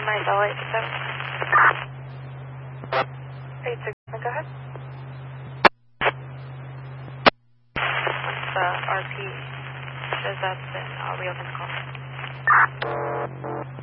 86, go ahead. Once the RP says that's been reopened the call.